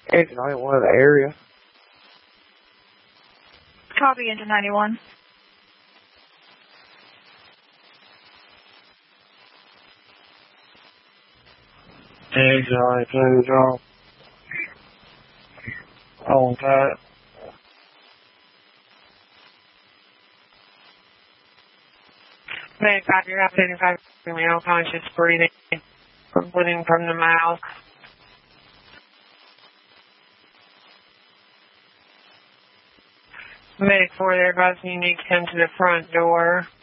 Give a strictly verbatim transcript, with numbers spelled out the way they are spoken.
Engine ninety-one in the area. Copy, Engine ninety-one. Engine ninety-two, John. On that. May five, you're up eighty-five, unconscious breathing, bleeding from the mouth. Medic four, they're advising you need to come to the front door.